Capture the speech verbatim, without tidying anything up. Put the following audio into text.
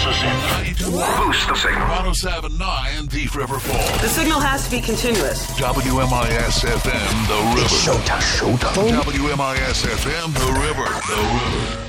us in. Boost the signal. one oh seven point nine Thief River Falls. The signal has to be continuous. W M I S F M, The River. It's showtime. Showtime. W M I S F M, The River. The River.